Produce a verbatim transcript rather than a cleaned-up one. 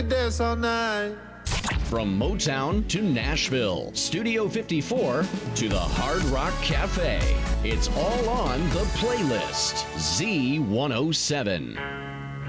Dance all night. From Motown to Nashville, Studio fifty-four to the Hard Rock Cafe. It's all on the playlist. Z one oh seven.